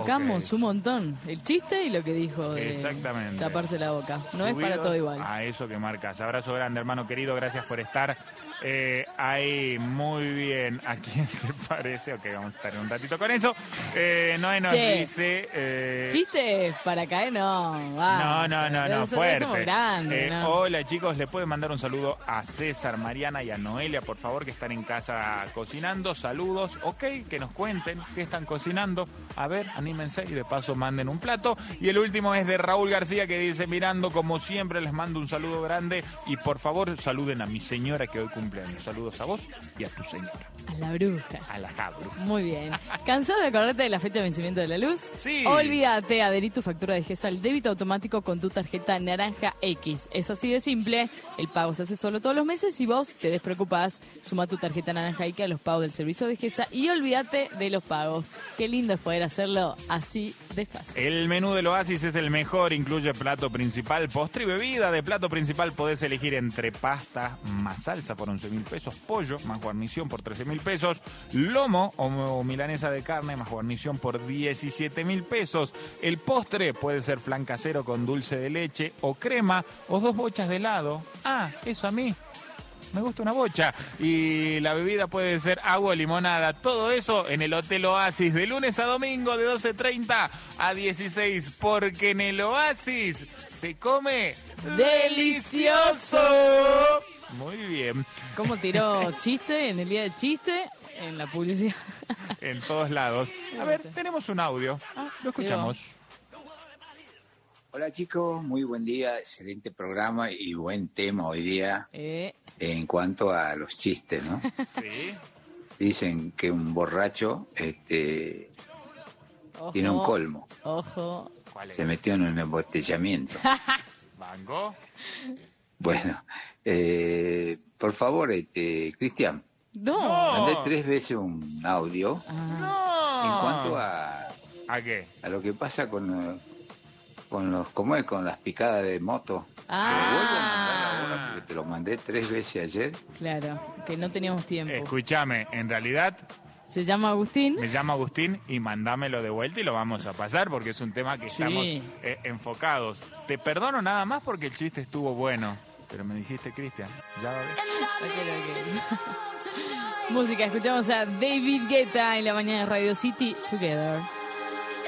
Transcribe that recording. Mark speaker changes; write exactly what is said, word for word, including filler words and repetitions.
Speaker 1: Bancamos
Speaker 2: Okay.
Speaker 1: un montón. El chiste y lo que dijo de
Speaker 2: Exactamente.
Speaker 1: taparse la boca. No es para
Speaker 2: Subidos
Speaker 1: todo igual.
Speaker 2: A eso que marcas. Abrazo grande, hermano querido. Gracias por estar eh, ahí. Muy bien. ¿A quién te parece? Ok, vamos a estar un ratito con eso. Eh, Noé nos
Speaker 1: Che.
Speaker 2: dice... Eh,
Speaker 1: ¿Chiste para caer? No, va.
Speaker 2: No, no, no, no,
Speaker 1: Somos
Speaker 2: fuerte.
Speaker 1: grandes,
Speaker 2: Eh,
Speaker 1: ¿no?
Speaker 2: Hola chicos, ¿le pueden mandar un saludo a César, Mariana y a Noelia, por favor, que están en casa cocinando? Saludos, ok, que nos cuenten qué están cocinando. A ver, anímense y de paso manden un plato. Y el último es de Raúl García, que dice, mirando, como siempre, les mando un saludo grande y por favor saluden a mi señora que hoy cumpleaños. Saludos a vos y a tu señora.
Speaker 1: A la bruja.
Speaker 2: A la cabra.
Speaker 1: Muy bien. ¿Cansado de acordarte de la fecha de vencimiento de la luz?
Speaker 2: Sí.
Speaker 1: Olvídate, adherí tu factura de GESA al débito automático con tu tarjeta Naranja X. Es así de simple. El pago se hace solo todos los meses y vos te despreocupás. Suma tu tarjeta Naranja X a los pagos del servicio de GESA y olvídate de los pagos. Qué lindo es poder hacerlo así de fácil.
Speaker 2: El menú del Oasis es el mejor, incluye plato principal, postre y bebida. De plato principal podés elegir entre pasta más salsa por once mil pesos, pollo más guarnición por trece mil pesos, lomo o, o milanesa de carne más guarnición por diecisiete mil pesos. El postre puede ser flan casero con dulce de leche o crema o dos bochas de helado. Ah, eso a mí me gusta una bocha. Y la bebida puede ser agua o limonada. Todo eso en el Hotel Oasis de lunes a domingo de doce treinta a dieciséis. Porque en el Oasis se come
Speaker 1: ¡delicioso!
Speaker 2: Muy bien.
Speaker 1: ¿Cómo tiró chiste en el día del chiste? En la publicidad.
Speaker 2: En todos lados. A ver, tenemos un audio.
Speaker 1: Ah,
Speaker 2: Lo escuchamos.
Speaker 3: Hola chicos, muy buen día, excelente programa y buen tema hoy día
Speaker 1: Eh,
Speaker 3: en cuanto a los chistes, ¿no?
Speaker 2: Sí.
Speaker 3: Dicen que un borracho este,
Speaker 1: ojo,
Speaker 3: tiene un colmo,
Speaker 1: Ojo.
Speaker 2: ¿Cuál es?
Speaker 3: se metió en un embotellamiento.
Speaker 2: ¿Banco?
Speaker 3: Bueno, eh, por favor, este, Cristian,
Speaker 1: No.
Speaker 3: mandé tres veces un audio
Speaker 1: Ah,
Speaker 3: en
Speaker 2: No.
Speaker 3: cuanto a,
Speaker 2: ¿A qué?
Speaker 3: a lo que pasa con, eh, con los, ¿cómo es? Con las picadas de moto.
Speaker 1: Ah.
Speaker 3: Lo vuelvo a mandar ahora porque te lo mandé tres veces ayer.
Speaker 1: claro, que no teníamos tiempo.
Speaker 2: Escúchame, en realidad
Speaker 1: Se llama Agustín.
Speaker 2: me llamo Agustín y mandámelo de vuelta y lo vamos a pasar porque es un tema que
Speaker 1: Sí.
Speaker 2: estamos eh, enfocados. Te perdono nada más porque el chiste estuvo bueno, pero me dijiste, Cristian, ya va a ver.
Speaker 1: Ok, ok. Música, escuchamos a David Guetta en la mañana de Radio City Together.